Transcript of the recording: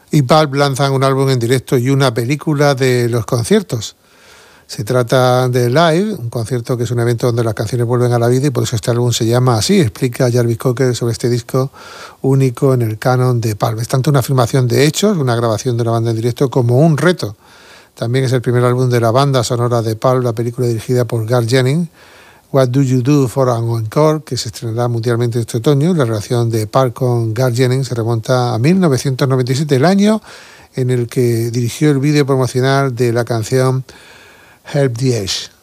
y Pulp lanzan un álbum en directo y una película de los conciertos. Se trata de Live, un concierto que es un evento donde las canciones vuelven a la vida y por eso este álbum se llama así, explica Jarvis Cocker sobre este disco único en el canon de Pulp. Es tanto una afirmación de hechos, una grabación de una banda en directo, como un reto. También es el primer álbum de la banda sonora de Pulp, la película dirigida por Garth Jennings, What Do You Do for an Encore, que se estrenará mundialmente este otoño. La relación de Pulp con Garth Jennings se remonta a 1997, el año en el que dirigió el vídeo promocional de la canción Help the Age.